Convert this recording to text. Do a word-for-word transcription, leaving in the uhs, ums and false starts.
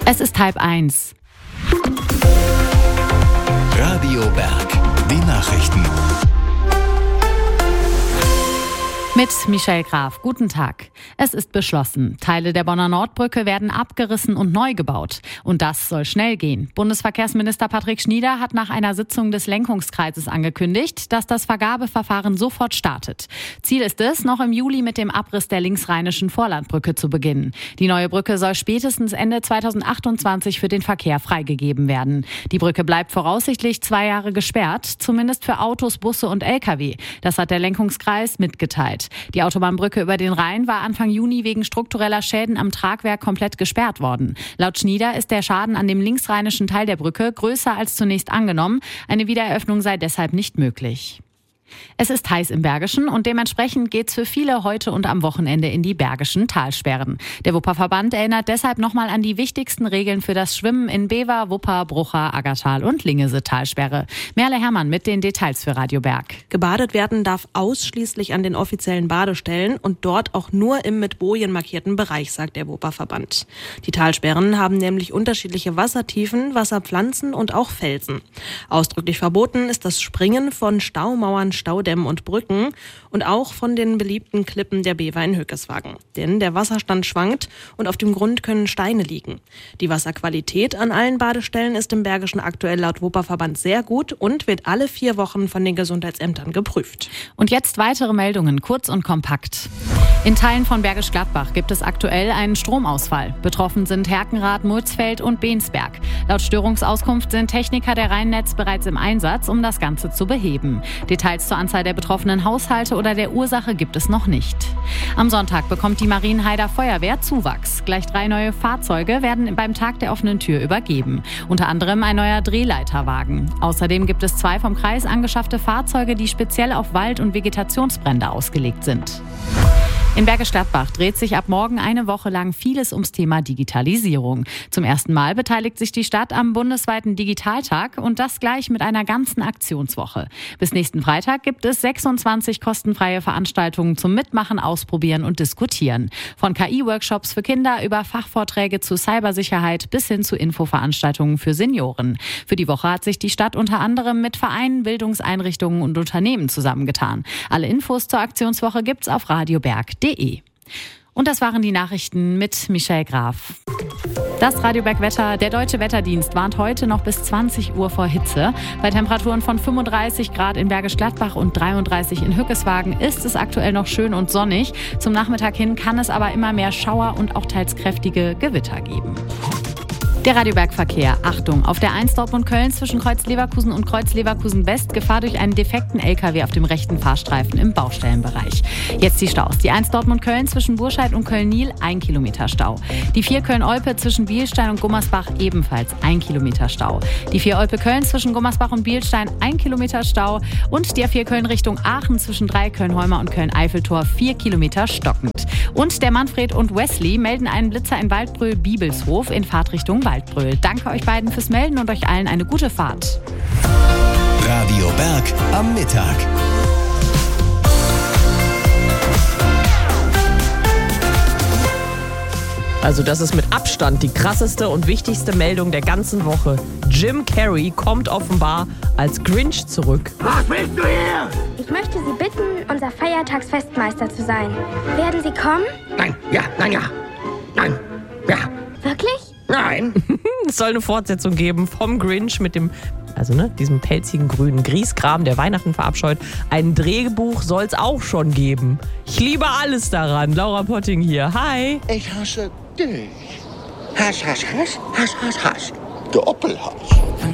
Es ist halb eins. Radio Berg, die Nachrichten. Mit Michelle Graf. Guten Tag. Es ist beschlossen. Teile der Bonner Nordbrücke werden abgerissen und neu gebaut. Und das soll schnell gehen. Bundesverkehrsminister Patrick Schnieder hat nach einer Sitzung des Lenkungskreises angekündigt, dass das Vergabeverfahren sofort startet. Ziel ist es, noch im Juli mit dem Abriss der linksrheinischen Vorlandbrücke zu beginnen. Die neue Brücke soll spätestens Ende zweitausendachtundzwanzig für den Verkehr freigegeben werden. Die Brücke bleibt voraussichtlich zwei Jahre gesperrt, zumindest für Autos, Busse und L K W. Das hat der Lenkungskreis mitgeteilt. Die Autobahnbrücke über den Rhein war Anfang Juni wegen struktureller Schäden am Tragwerk komplett gesperrt worden. Laut Schnieder ist der Schaden an dem linksrheinischen Teil der Brücke größer als zunächst angenommen. Eine Wiedereröffnung sei deshalb nicht möglich. Es ist heiß im Bergischen und dementsprechend geht's für viele heute und am Wochenende in die bergischen Talsperren. Der Wupperverband erinnert deshalb nochmal an die wichtigsten Regeln für das Schwimmen in Bever, Wupper, Brucha, Aggertal und Lingese-Talsperre. Merle Herrmann mit den Details für Radio Berg. Gebadet werden darf ausschließlich an den offiziellen Badestellen und dort auch nur im mit Bojen markierten Bereich, sagt der Wupperverband. Die Talsperren haben nämlich unterschiedliche Wassertiefen, Wasserpflanzen und auch Felsen. Ausdrücklich verboten ist das Springen von Staumauern, Staudämmen und Brücken und auch von den beliebten Klippen der Bever in Hückeswagen. Denn der Wasserstand schwankt und auf dem Grund können Steine liegen. Die Wasserqualität an allen Badestellen ist im Bergischen aktuell laut Wupperverband sehr gut und wird alle vier Wochen von den Gesundheitsämtern geprüft. Und jetzt weitere Meldungen, kurz und kompakt. In Teilen von Bergisch Gladbach gibt es aktuell einen Stromausfall. Betroffen sind Herkenrath, Mulzfeld und Bensberg. Laut Störungsauskunft sind Techniker der Rheinnetz bereits im Einsatz, um das Ganze zu beheben. Details zur Anzahl der betroffenen Haushalte oder der Ursache gibt es noch nicht. Am Sonntag bekommt die Marienheider Feuerwehr Zuwachs. Gleich drei neue Fahrzeuge werden beim Tag der offenen Tür übergeben. Unter anderem ein neuer Drehleiterwagen. Außerdem gibt es zwei vom Kreis angeschaffte Fahrzeuge, die speziell auf Wald- und Vegetationsbrände ausgelegt sind. In Bergisch Gladbach dreht sich ab morgen eine Woche lang vieles ums Thema Digitalisierung. Zum ersten Mal beteiligt sich die Stadt am bundesweiten Digitaltag und das gleich mit einer ganzen Aktionswoche. Bis nächsten Freitag gibt es sechsundzwanzig kostenfreie Veranstaltungen zum Mitmachen, Ausprobieren und Diskutieren. Von K I-Workshops für Kinder über Fachvorträge zu Cybersicherheit bis hin zu Infoveranstaltungen für Senioren. Für die Woche hat sich die Stadt unter anderem mit Vereinen, Bildungseinrichtungen und Unternehmen zusammengetan. Alle Infos zur Aktionswoche gibt's auf radioberg punkt de. Und das waren die Nachrichten mit Michelle Graf. Das Radio Berg Wetter. Der Deutsche Wetterdienst warnt heute noch bis zwanzig Uhr vor Hitze. Bei Temperaturen von fünfunddreißig Grad in Bergisch Gladbach und dreiunddreißig in Hückeswagen ist es aktuell noch schön und sonnig. Zum Nachmittag hin kann es aber immer mehr Schauer und auch teils kräftige Gewitter geben. Der Radioberg-Verkehr. Achtung, auf der eins Dortmund-Köln zwischen Kreuz Leverkusen und Kreuz Leverkusen-West Gefahr durch einen defekten L K W auf dem rechten Fahrstreifen im Baustellenbereich. Jetzt die Staus. Die eins Dortmund-Köln zwischen Burscheid und Köln-Niel, ein Kilometer Stau. Die vier Köln-Olpe zwischen Bielstein und Gummersbach, ebenfalls ein Kilometer Stau. Die vier Olpe-Köln zwischen Gummersbach und Bielstein, ein Kilometer Stau. Und die A vier Köln Richtung Aachen zwischen drei Köln-Holmer und Köln-Eiffeltor, vier Kilometer stockend. Und der Manfred und Wesley melden einen Blitzer in Waldbröl-Bibelshof in Fahrtrichtung Waldbröl. Danke euch beiden fürs Melden und euch allen eine gute Fahrt. Radio Berg am Mittag. Also das ist mit Abstand die krasseste und wichtigste Meldung der ganzen Woche. Jim Carrey kommt offenbar als Grinch zurück. Was willst du hier? Ich möchte Sie bitten, unser Feiertagsfestmeister zu sein. Werden Sie kommen? Nein, ja, nein, ja. Nein, ja. Wirklich? Nein. Es soll eine Fortsetzung geben vom Grinch mit dem, also ne, diesem pelzigen grünen Grieskram, der Weihnachten verabscheut. Ein Drehbuch soll es auch schon geben. Ich liebe alles daran. Laura Potting hier. Hi. Ich hasse dich. Hass, Hass, Hass, Hass, Hass, Hass. Der Oppelhass.